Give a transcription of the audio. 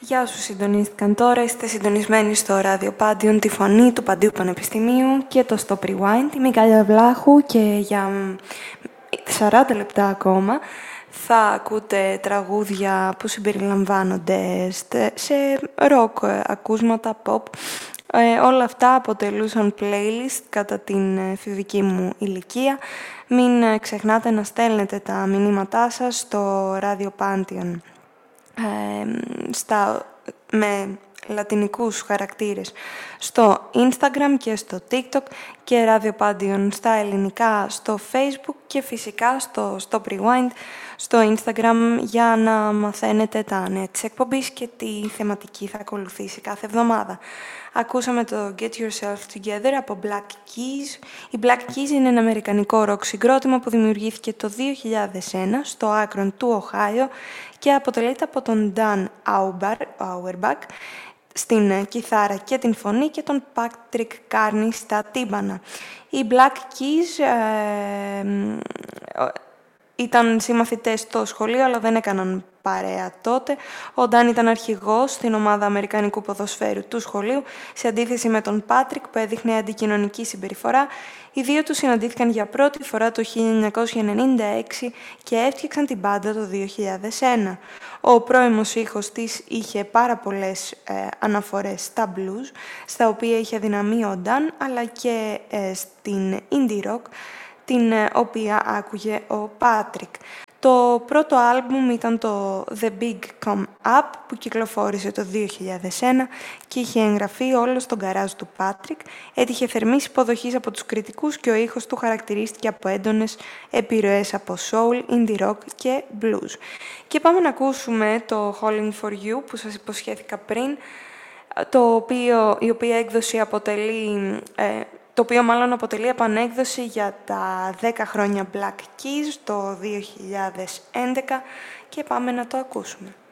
Γεια όσους συντονίστηκαν τώρα, είστε συντονισμένοι στο ράδιο Πάντιον, τη φωνή του Παντίου Πανεπιστημίου και το Stop Rewind. Είμαι η Γκάλια Βλάχου και για 40 λεπτά ακόμα θα ακούτε τραγούδια που συμπεριλαμβάνονται σε ροκ, ακούσματα, pop. Όλα αυτά αποτελούσαν playlist κατά την εφηβική μου ηλικία. Μην ξεχνάτε να στέλνετε τα μηνύματά σας στο ράδιο Πάντιον με λατινικούς χαρακτήρες στο Instagram και στο TikTok και ράδιο Πάντιον στα ελληνικά στο Facebook και φυσικά στο Stop Rewind στο Instagram για να μαθαίνετε τα νέα της εκπομπής και τι θεματική θα ακολουθήσει κάθε εβδομάδα. Ακούσαμε το Get Yourself Together από Black Keys. Οι Black Keys είναι ένα αμερικανικό ροκ συγκρότημα που δημιουργήθηκε το 2001 στο Άκρον του Οχάιο και αποτελείται από τον Dan Auerbach στην κιθάρα και την φωνή και τον Patrick Carney στα τύμπανα. Οι Black Keys ήταν συμμαθητές στο σχολείο, αλλά δεν έκαναν παρέα τότε. Ο Νταν ήταν αρχηγός στην ομάδα αμερικανικού ποδοσφαίρου του σχολείου, σε αντίθεση με τον Πάτρικ που έδειχνε αντικοινωνική συμπεριφορά. Οι δύο τους συναντήθηκαν για πρώτη φορά το 1996 και έφτιαξαν την μπάντα το 2001. Ο πρώιμος ήχος της είχε πάρα πολλές αναφορές στα blues, στα οποία είχε αδυναμία ο Νταν, αλλά και στην indie rock, την οποία άκουγε ο Πάτρικ. Το πρώτο άλμπουμ ήταν το The Big Come Up που κυκλοφόρησε το 2001 και είχε εγγραφεί όλο στον γκαράζ του Πάτρικ. Έτυχε θερμής υποδοχής από τους κριτικούς και ο ήχος του χαρακτηρίστηκε από έντονες επιρροές από soul, indie rock και blues. Και πάμε να ακούσουμε το Calling for You που σας υποσχέθηκα πριν, η οποία έκδοση αποτελεί... το οποίο μάλλον αποτελεί επανέκδοση για τα 10 χρόνια Black Keys το 2011 και πάμε να το ακούσουμε.